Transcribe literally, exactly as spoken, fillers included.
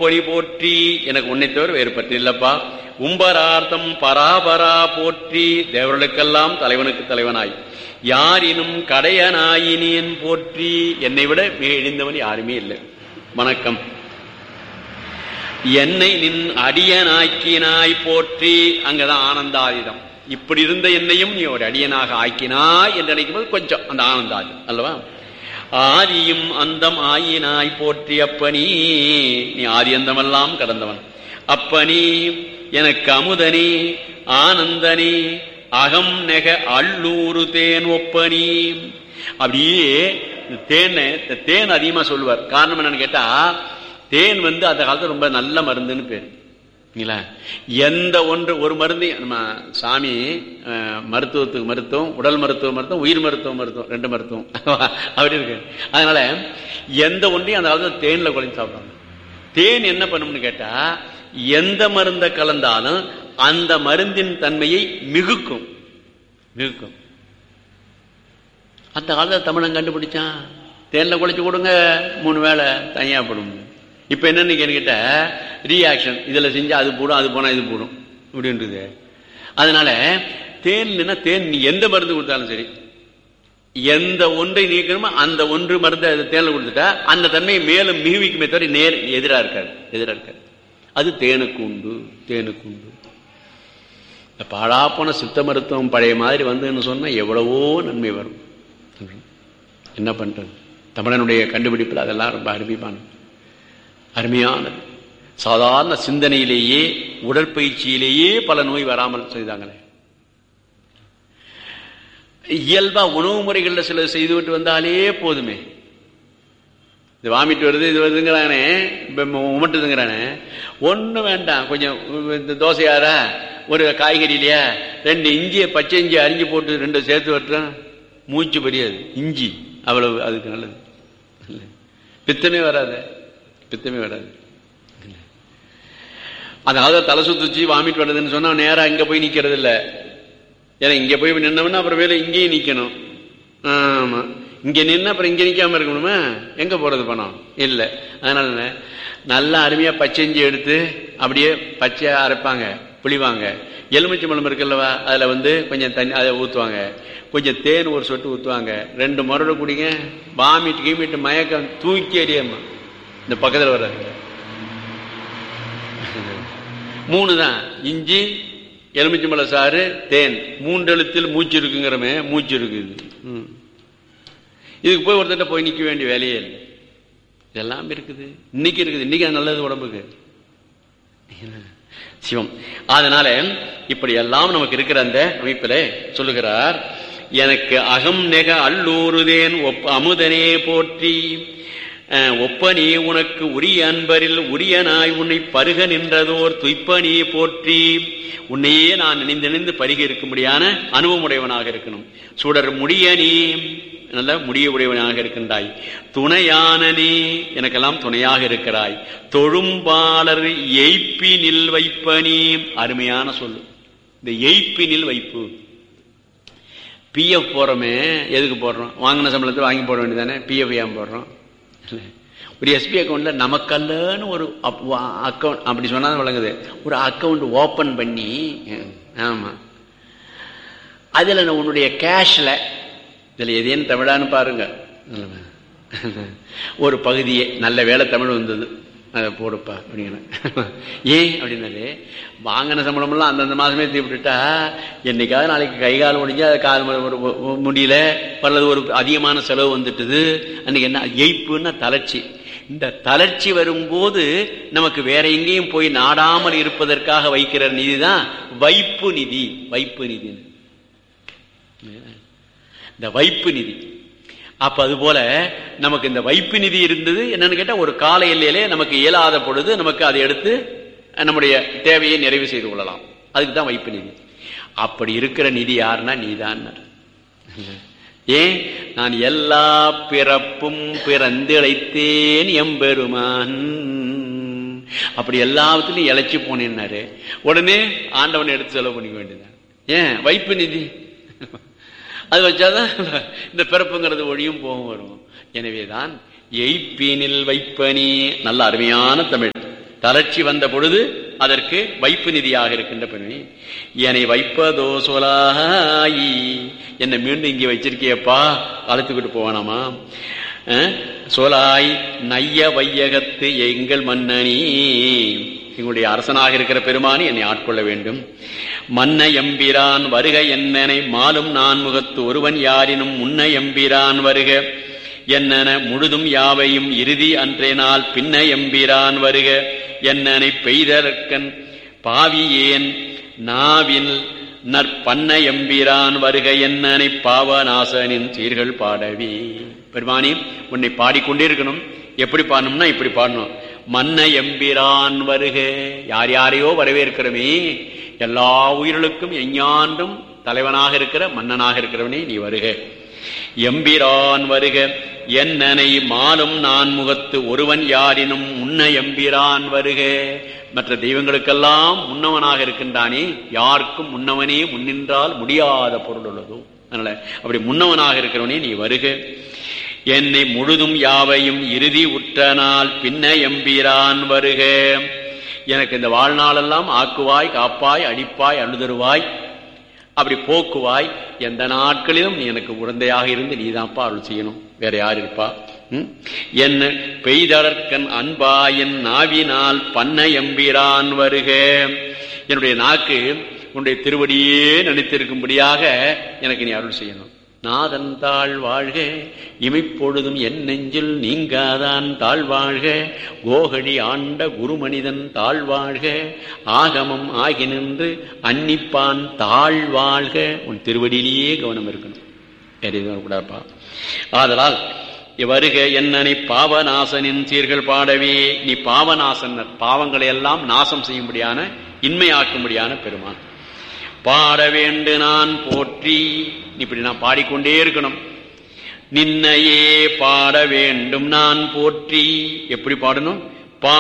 ஒப்பொழி போற்றி, எனக்கு உன்னை தவிர வேறு பற்றி இல்லப்பா. உம்பரார்த்தம் பராபரா போற்றி, தேவர்களுக்கெல்லாம் தலைவனுக்கு தலைவனாய். யாரினும் கடையனாயினேன் போற்றி, என்னை விட மிக இழிந்தவன் யாருமே இல்லை. வணக்கம். என்னை நின் அடியனாக்கினாய் போற்றி, அங்கதான் ஆனந்தாதிதம். இப்படி இருந்த என்னையும் நீ ஒரு அடியனாக ஆக்கினாய் என்று நினைக்கும் போது கொஞ்சம் அந்த ஆனந்தாதி அல்லவா. ஆதியும் அந்தம் ஆயினாய் போற்றி, அப்பனி நீ ஆதி அந்தமெல்லாம் கடந்தவன். அப்பனி எனக்கு அமுதனி ஆனந்தனி அகம் நெக அள்ளூரு தேன் ஒப்பனி. அப்படியே தேன் தேன் அதிகமா சொல்லுவார். காரணம் என்னன்னு கேட்டா, தேன் வந்து அந்த காலத்துல ரொம்ப நல்ல மருந்துன்னு பேரு. எந்த ஒன்று ஒரு மருந்து நம்ம சாமி மருத்துவத்துக்கு மருத்துவம், உடல் மருத்துவ மருத்துவம், உயிர் மருத்துவ மருத்துவம், ரெண்டு மருத்துவம் அப்படி இருக்கு. அதனால எந்த ஒன்றையும் அந்த காலத்துல தேன்ல குழந்தை சாப்பிடுறாங்க. தேன் என்ன பண்ணும்னு கேட்டா, எந்த மருந்தை கலந்தாலும் அந்த மருந்தின் தன்மையை மிகுக்கும் மிகுக்கும் அந்த காலத்துல தமிழன் கண்டுபிடிச்சான். தேன்ல குளிச்சு கொடுங்க, மூணு வேளை தனியா போடும். இப்ப என்னன்னு கேட்ட ரியாக்ஷன், இதுல செஞ்சா அது போடும், அது போனா இது போடும் இப்படின்றது. அதனால தேன் தேன் நீ எந்த மருந்து கொடுத்தாலும் சரி, எந்த ஒன்றை நீக்கணுமோ அந்த ஒன்று மருந்து தேன்ல கொடுத்துட்டா அந்த தன்மையை மேலும் மிகுவிக்குமே தவிர நேர் எதிரா இருக்காது எதிரா இருக்காது. அது தேனுக்கு உண்டு தேனுக்கு உண்டு. பாழா போன சித்த மருத்துவம் பழைய மாதிரி வந்துன்னு சொன்னா எவ்வளவோ நன்மை வரும். என்ன பண்றது, தமிழனுடைய கண்டுபிடிப்பில் அதெல்லாம் ரொம்ப அருமையான அருமையானது. சாதாரண சிந்தனையிலேயே உடற்பயிற்சியிலேயே பல நோய் வராமல் செய்தாங்களே. இயல்பா உணவு முறைகள்ல சில செய்துவிட்டு வந்தாலே போதுமே. இது வாமிட்டு வருது, இது வருதுங்கிறானே, உமட்டுதுங்கிறானே, ஒண்ணு வேண்டாம். கொஞ்சம் இந்த தோசையாரா ஒரு காய்கறியிலையா ரெண்டு இஞ்சியை பச்சை இஞ்சி அரிஞ்சு போட்டு ரெண்டு சேர்த்து வட்டுறோம், மூச்சு பெரியாது. இஞ்சி அவ்வளவு அதுக்கு நல்லது. பித்தமே வராது பித்தமே வராது. அதாவது தலை சுத்துச்சு வாமிட்டு வருதுன்னு சொன்னா நேரம் இங்க போய் நிக்கிறது இல்லை. ஏன்னா இங்க போய் நின்னவனா அப்புறம் வேலை இங்கேயும் நிக்கணும். ஆமா, இங்க நின்று அப்புறம் இங்க நிக்காம இருக்கணுமா? எங்க போறது பணம் இல்லை. அதனால நல்லா அருமையா பச்சைஞ்சி எடுத்து அப்படியே பச்சையா அரைப்பாங்க, புளிவாங்க. எலுமிச்சை பழம் இருக்குல்லவா, அதுல வந்து கொஞ்சம் தண்ணி அதை ஊத்துவாங்க, கொஞ்சம் தேன் ஒரு சொட்டு ஊத்துவாங்க, ரெண்டு முறை குடிங்க. வாமிட்டு கீமிட்டு மயக்கம் தூக்கி எறியம்மா. இந்த பக்கத்துல வர மூணு தான், இஞ்சி எலுமிச்சம்பழ சாறு தேன், மூன்று எழுத்தில் மூச்சு இருக்குங்கிறமே மூச்சு இருக்குது. இதுக்கு போய் ஒருத்தட்ட போய் நிக்க வேண்டிய வேலையே இல்லை. இதெல்லாம் இருக்குது இன்னைக்கு இருக்குது. இன்னைக்கு அது நல்லது உடம்புக்கு சிவம். அதனால இப்படி எல்லாம் நமக்கு இருக்கிற அந்த அமைப்பில சொல்லுகிறார், எனக்கு அகம் நெக அள்ளூருதேன் அமுதனே போற்றி. ஒப்பனி உனக்கு உரிய அன்பரில் உரிய நாய் உன்னை பருக நின்றதோர் துய்ப்பனி போற்றி. உன்னையே நான் நினைந்து நினைந்து பருக இருக்கும்படியான அனுபவமுடையவனாக இருக்கணும். சுடர் முடிய நீ நல்ல முடிய உடையவனாக இருக்கின்றாய். துணையான நீ எனக்கெல்லாம் துணையாக இருக்கிறாய். தொழும்பாளர் எய்ப்பினில் வைப்பனி. அருமையான சொல்லு இந்த எய்ப்பினில் வைப்பு. பிஎஃப் போறோமே, எதுக்கு போடுறோம்? வாங்கின சம்பளத்தை வாங்கி போட வேண்டியதானே. பிஎஃப் ஏன் போடுறோம்? ஒரு எஸ்பி அக்கௌண்ட்ல நமக்கல்லன்னு ஒரு அக்கௌண்ட் அப்படி சொன்னா வழங்குது, ஒரு அக்கௌண்ட் ஓபன் பண்ணி, ஆமா அதுல உன்னுடைய கேஷ்ல இதுல எதையும் தமிழான்னு பாருங்க, ஒரு பகுதியே நல்ல வேலை தமிழ் வந்தது அதை போடுப்பா அப்படிங்கிற. ஏன் அப்படின்னாலே வாங்கின சம்பளம்லாம் அந்தந்த மாதமே தீவிட்டுட்டா என்னைக்காவது நாளைக்கு கை கால் முடிஞ்சு அதை கால் முடியல அல்லது ஒரு அதிகமான செலவு வந்துட்டுது. அன்னைக்கு என்ன எய்ப்புன்னா தளர்ச்சி. இந்த தளர்ச்சி வரும்போது நமக்கு வேற எங்கேயும் போய் நாடாமல் இருப்பதற்காக வைக்கிற நிதி தான் வைப்பு நிதி. வைப்பு நிதி இந்த வைப்பு நிதி. அப்ப அது போல நமக்கு இந்த வைப்பு நிதி இருந்தது. என்னன்னு கேட்டா ஒரு கால எல்லையிலே நமக்கு இயலாத பொழுது நமக்கு அதை எடுத்து நம்முடைய தேவையை நிறைவு செய்து கொள்ளலாம். அதுக்கு தான் வைப்பு நிதி. அப்படி இருக்கிற நிதி யாருன்னா நீதான். ஏன் நான் எல்லா பிறப்பும் பிறந்து இழைத்தேன் எம்பெருமான். அப்படி எல்லாத்துலயும் இழைச்சி போனேன்னாரு. உடனே ஆண்டவனை எடுத்து செலவு பண்ணிக்க வேண்டியதான். ஏன் வைப்பு நிதி அது வச்சாதான் இந்த பிறப்புங்கிறது ஒழியும் போகும் வரும். எனவேதான் எய்ப்பினில் வைப்பனி. நல்ல அருமையான தமிழ். தளர்ச்சி வந்த பொழுது அதற்கு வைப்பு நிதியாக இருக்கின்ற பெருமை. என்னை வைப்பதோ சொலாயி, என்னை மீண்டும் இங்கே வச்சிருக்கியப்பா, அழைத்துக்கிட்டு போவானாமா. சொலாய் நைய வையகத்து எங்கள் மன்னனி, எங்களுடைய அரசனாக இருக்கிற பெருமானி என்னை ஆட்கொள்ள வேண்டும். மன்ன எம்பிரான் வருக என்னனை மாலும் நான் முகத்து ஒருவன் யாரினும் முன்ன எம்பிரான் வருக என்னென முழுதும் யாவையும் இறுதி அன்றேனால் பின்ன எம்பிரான் வருக என்னனை பெய்தற்கன் பாவியேன் நாவின் நற்பண்ண எம்பிரான் வருக என்னனை பாவநாசனின் சீர்கள் பாடவி. பெருமானி உன்னை பாடிக்கொண்டே இருக்கணும். எப்படி பாடணும்னா இப்படி பாடணும். மன்ன எம்பிரான் வருக, யார் யாரையோ வரவேற்கிறமே, எல்லா உயிர்களுக்கும் எஞ்ஞான்றும் தலைவனாக இருக்கிற மன்னனாக இருக்கிறவனே நீ வருக. எம்பிரான் வருக என்னனை மாலும் நான் முகத்து ஒருவன் யாரினும் முன்ன எம்பிரான் வருக. மற்ற தெய்வங்களுக்கெல்லாம் முன்னவனாக இருக்கின்றானே, யாருக்கும் முன்னவனே முன்னின்றால் முடியாத பொருள் உள்ளதோ. அதனால அப்படி முன்னவனாக இருக்கிறவனே நீ வருக. என்னை முழுதும் யாவையும் இறுதி உற்றனால் பின்ன எம்பிரான் வருக. எனக்கு இந்த வாழ்நாளெல்லாம் ஆக்குவாய், காப்பாய், அடிப்பாய், அழுதருவாய், அப்படி போக்குவாய். எந்த நாட்களிலும் நீ எனக்கு உடந்தையாக இருந்து நீதான்ப்பா அருள் செய்யணும், வேற யார் இருப்பா. என்ன பெய்தளர்கன் அன்பா என் நாவினால் பண்ண எம்பிரான் வருக. என்னுடைய நாக்கு உன்னுடைய திருவடியே நினைத்திருக்கும்படியாக எனக்கு நீ அருள் செய்யணும். நாதன் தாழ் வாழ்க இமைப்பொழுதும் என் நெஞ்சில் நீங்காதான் தாழ்வாழ்க. கோகடி ஆண்ட குருமனிதன் தாழ்வாழ்க. ஆகமம் ஆகி நின்று அன்னிப்பான் தாழ்வாழ்க. உன் திருவடியிலேயே கவனம் இருக்கணும், வேற எதுவும் கூடாப்பா. ஆதலால் வருக என்னனை பாவநாசனின் சீர்கள் பாடவே. நீ பாவநாசன், பாவங்களை எல்லாம் நாசம் செய்யும்படியான இன்மையாக்கும்படியான பெருமான். பாட வேண்டு நான் போற்றி, இப்படி நான் பாடிக்கொண்டே இருக்கணும். நின்னையே பாட வேண்டும் நான் போற்றி. எப்படி பாடணும்?